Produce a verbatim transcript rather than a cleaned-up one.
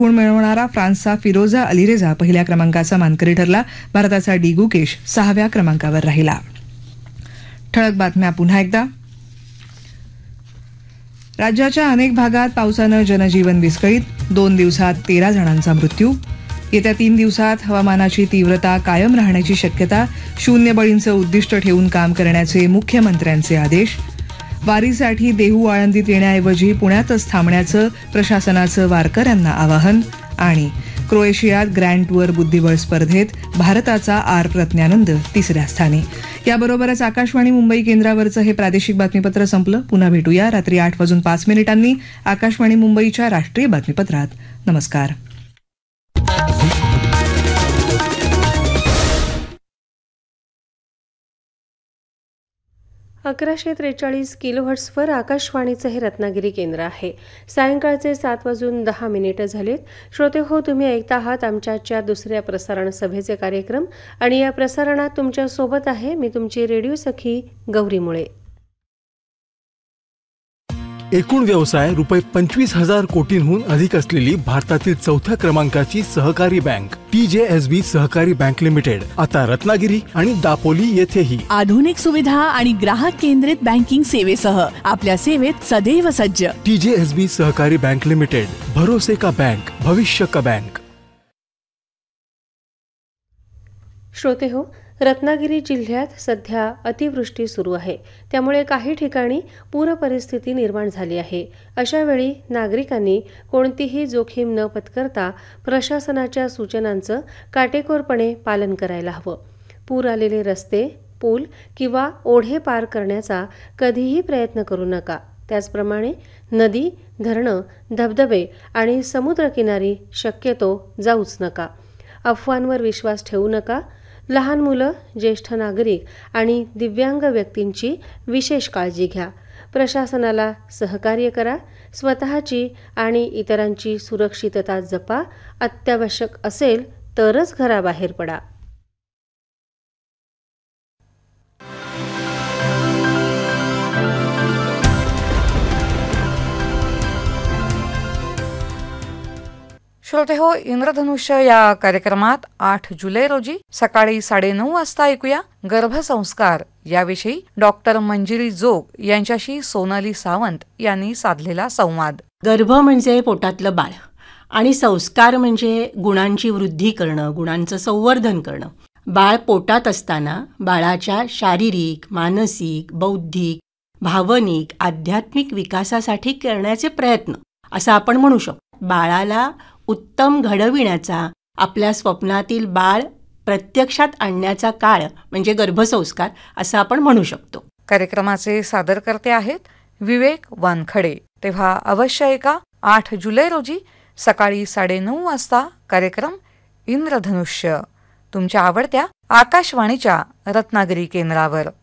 गुण मिळवणारा फ्रान्सचा फिरोझा अलीरेझा पहिल्या क्रमांकाचा मानकरी ठरला. भारताचा डी गुकेश सहाव्या क्रमांकावर राहिला. ठळक बातम्या पुन्हा एकदा. राज्याच्या अनेक भागात पावसानं जनजीवन विस्कळीत. दोन दिवसात तेरा जणांचा मृत्यू. येत्या तीन दिवसात हवामानाची तीव्रता कायम राहण्याची शक्यता. शून्य बळींचं उद्दिष्ट ठेवून काम करण्याचे मुख्यमंत्र्यांचे आदेश. वारीसाठी देहू आळंदीत येण्याऐवजी पुण्यातच थांबण्याचं प्रशासनाचं वारकऱ्यांना आवाहन. आणि क्रोएशियात ग्रँड टूअर बुद्धिबळ स्पर्धेत भारताचा आर प्रज्ञानंद तिसऱ्या स्थानी. याबरोबरच आकाशवाणी मुंबई केंद्रावरचं हे प्रादेशिक बातमीपत्र संपलं. पुन्हा भेटूया रात्री आठ वाजून पाच मिनिटांनी आकाशवाणी मुंबईच्या राष्ट्रीय बातमीपत्रात. नमस्कार. अकराशे त्रेचाळीस किलोहर्ट्सवर आकाशवाणीचं हे रत्नागिरी केंद्र आहे. सायंकाळचे सात वाजून दहा मिनिटं झालेत. श्रोते हो, तुम्ही ऐकता आहात आमच्या आजच्या दुसऱ्या प्रसारण सभेचे कार्यक्रम आणि या प्रसारणात तुमच्यासोबत आहे मी तुमची रेडिओ सखी गौरी मुळे. एकूण व्यवसाय रुपये पंचवीस हजार कोटींहून अधिक असलेली भारतातील चौथ्या क्रमांकाची सहकारी बँक टी जे एस बी सहकारी बँक लिमिटेड आता रत्नागिरी आणि दापोली येथेही आधुनिक सुविधा आणि ग्राहक केंद्रित बँकिंग सेवेसह आपल्या सेवेत सदैव सज्ज. टी जे एस बी सहकारी बँक लिमिटेड, भरोसे का बँक, भविष्य का बँक. श्रोते हो, रत्नागिरी जिल्ह्यात सध्या अतिवृष्टी सुरू आहे. त्यामुळे काही ठिकाणी पूरपरिस्थिती निर्माण झाली आहे. अशावेळी नागरिकांनी कोणतीही जोखीम न पत्करता प्रशासनाच्या सूचनांचं काटेकोरपणे पालन करायला हवं. पूर आलेले रस्ते, पूल किंवा ओढे पार करण्याचा कधीही प्रयत्न करू नका. त्याचप्रमाणे नदी, धरणं, धबधबे आणि समुद्रकिनारी शक्यतो जाऊच नका. अफवांवर विश्वास ठेवू नका. लहान मुलं, ज्येष्ठ नागरिक आणि दिव्यांग व्यक्तींची विशेष काळजी घ्या. प्रशासनाला सहकार्य करा. स्वतःची आणि इतरांची सुरक्षितता जपा. अत्यावश्यक असेल तरच घराबाहेर पडा. श्रोते हो, इंद्रधनुष्य या कार्यक्रमात आठ जुलै रोजी सकाळी साडेनऊ वाजता ऐकूया गर्भसंस्कार याविषयी डॉक्टर मंजिरी जोग यांच्याशी सोनाली सावंत यांनी साधलेला संवाद. गर्भ म्हणजे पोटातलं बाळ आणि संस्कार म्हणजे गुणांची वृद्धी करणं, गुणांचं संवर्धन करणं. बाळ पोटात असताना बाळाच्या शारीरिक, मानसिक, बौद्धिक, भावनिक, आध्यात्मिक विकासासाठी करण्याचे प्रयत्न असं आपण म्हणू शकतो. बाळाला उत्तम घडविण्याचा, आपल्या स्वप्नातील बाळ प्रत्यक्षात आणण्याचा काळ म्हणजे गर्भसंस्कार असं आपण म्हणू शकतो. कार्यक्रमाचे सादरकर्ते आहेत विवेक वानखडे. तेव्हा अवश्य ऐका आठ जुलै रोजी सकाळी साडेनऊ वाजता कार्यक्रम इंद्रधनुष्य तुमच्या आवडत्या आकाशवाणीच्या रत्नागिरी केंद्रावर.